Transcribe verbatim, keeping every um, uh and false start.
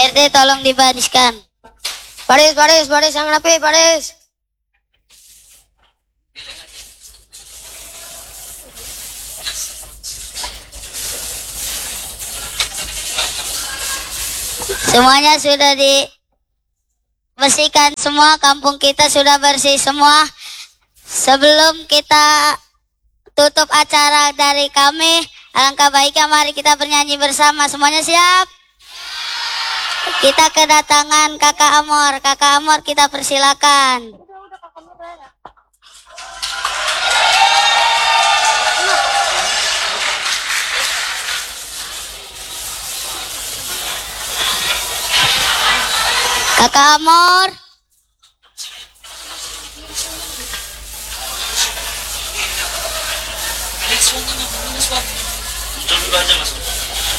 P R T tolong dibariskan. Baris, baris, baris yang rapi, baris. Semuanya sudah dibersihkan semua, kampung kita sudah bersih semua. Sebelum kita tutup acara dari kami, alangkah baiknya mari kita bernyanyi bersama. Semuanya siap? Kita kedatangan Kakak Amor. Kakak Amor kita persilakan. Kakak Amor. Coba aja mas.